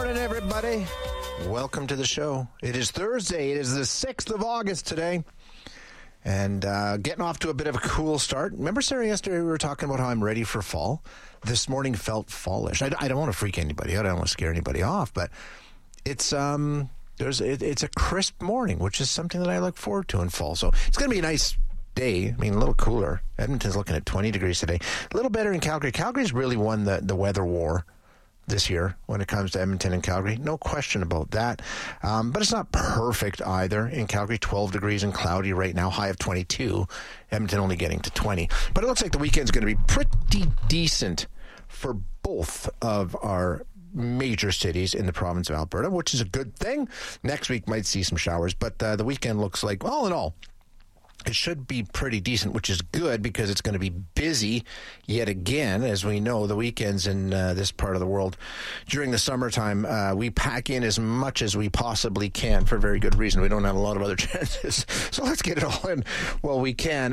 morning, everybody. Welcome to the show. It is Thursday. It is the 6th of August today. And getting off to a bit of a cool start. Remember, Sarah, yesterday we were talking about how I'm ready for fall? This morning felt fallish. I don't want to freak anybody out. I don't want to scare anybody off. But it's it's a crisp morning, which is something that I look forward to in fall. So it's going to be a nice day. I mean, a little cooler. Edmonton's looking at 20 degrees today. A little better in Calgary. Calgary's really won the weather war this year when it comes to Edmonton and Calgary. No question about that. But it's not perfect either. In Calgary, 12 degrees and cloudy right now, high of 22. Edmonton only getting to 20. But it looks like the weekend's going to be pretty decent for both of our major cities in the province of Alberta, which is a good thing. Next week might see some showers, but the weekend looks like, all in all, it should be pretty decent, which is good because it's going to be busy yet again. As we know, the weekends in this part of the world during the summertime, we pack in as much as we possibly can for very good reason. We don't have a lot of other chances. So let's get it all in while we can.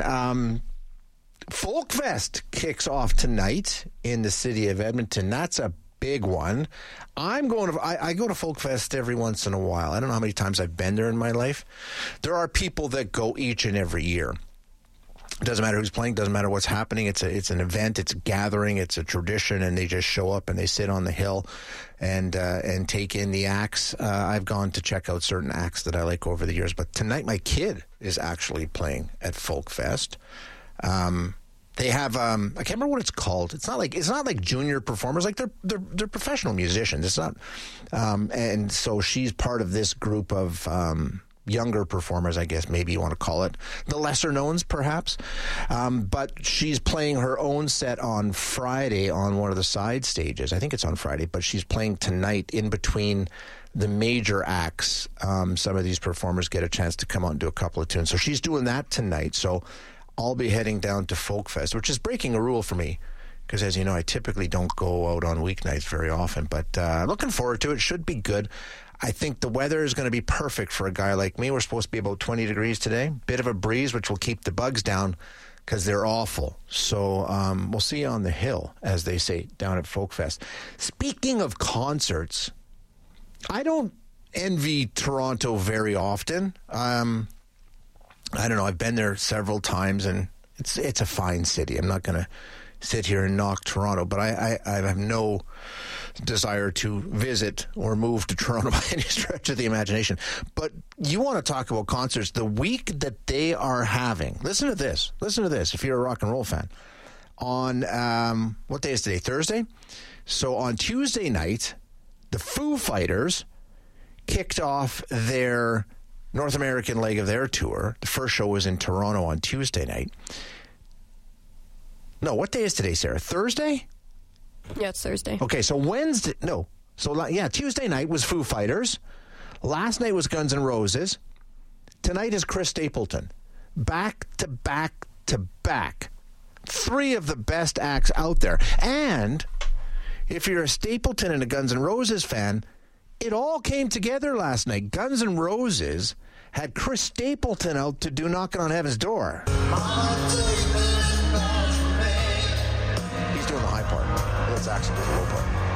Folkfest kicks off tonight in the city of Edmonton. That's a big one. I go to Folkfest every once in a while. I don't know how many times I've been there in my life. There are people that go each and every year. It doesn't matter who's playing, doesn't matter what's happening. It's an event, it's a gathering, it's a tradition, and they just show up and they sit on the hill and take in the acts. I've gone to check out certain acts that I like over the years, but tonight my kid is actually playing at Folkfest. They have I can't remember what it's called. It's not like junior performers. Like they're professional musicians. It's not, and so she's part of this group of younger performers, I guess maybe you want to call it, the lesser knowns perhaps. But she's playing her own set on Friday on one of the side stages. I think it's on Friday, but she's playing tonight in between the major acts. Some of these performers get a chance to come out and do a couple of tunes. So she's doing that tonight. So I'll be heading down to Folkfest, which is breaking a rule for me because, as you know, I typically don't go out on weeknights very often. But looking forward to it. Should be good. I think the weather is going to be perfect for a guy like me. We're supposed to be about 20 degrees today. Bit of a breeze, which will keep the bugs down because they're awful. So we'll see you on the hill, as they say, down at Folkfest. Speaking of concerts, I don't envy Toronto very often. I don't know. I've been there several times, and it's a fine city. I'm not going to sit here and knock Toronto, but I have no desire to visit or move to Toronto by any stretch of the imagination. But you want to talk about concerts. The week that they are having, listen to this. Listen to this if you're a rock and roll fan. On, what day is today? Thursday? So on Tuesday night, the Foo Fighters kicked off their North American leg of their tour. The first show was in Toronto on Tuesday night. No, what day is today, Sarah? Thursday? Yeah, it's Thursday. Okay, so Wednesday... No. So, yeah, Tuesday night was Foo Fighters. Last night was Guns N' Roses. Tonight is Chris Stapleton. Back to back to back. Three of the best acts out there. And if you're a Stapleton and a Guns N' Roses fan, it all came together last night. Guns N' Roses had Chris Stapleton out to do Knocking on Heaven's Door. He's doing the high part. Let's actually do the low part.